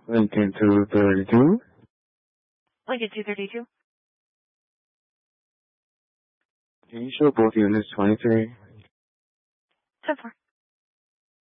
Lincoln 232. Lincoln 232. Can you show both units 23? 10-4.